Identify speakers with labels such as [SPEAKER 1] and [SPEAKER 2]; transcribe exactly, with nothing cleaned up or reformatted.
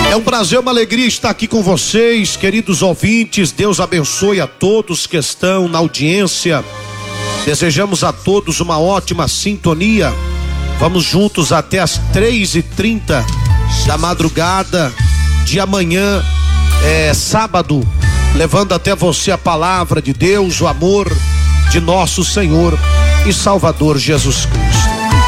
[SPEAKER 1] É um prazer, uma alegria estar aqui com vocês, queridos ouvintes. Deus abençoe a todos que estão na audiência. Desejamos a todos uma ótima sintonia. Vamos juntos até as três e trinta da madrugada de amanhã, é, sábado, levando até você a palavra de Deus, o amor de nosso Senhor e Salvador Jesus Cristo.